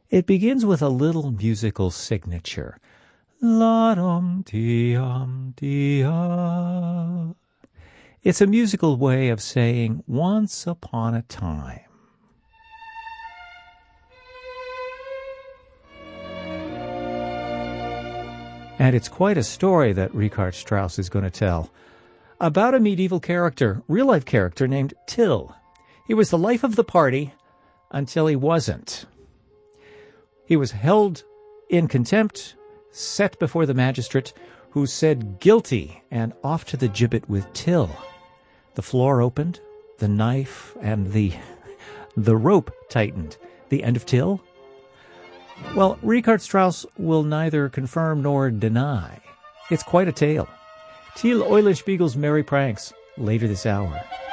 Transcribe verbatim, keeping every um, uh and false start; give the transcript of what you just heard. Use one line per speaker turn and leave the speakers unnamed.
It begins with a little musical signature. La-dum-dee-um-dee-ah. It's a musical way of saying once upon a time. And it's quite a story that Richard Strauss is going to tell about a medieval character, real-life character named Till. He was the life of the party until he wasn't. He was held in contempt, set before the magistrate, who said guilty, and off to the gibbet with Till. The floor opened, the knife and the the rope tightened. The end of Till? Well, Richard Strauss will neither confirm nor deny. It's quite a tale. Till Eulenspiegel's Merry Pranks, later this hour.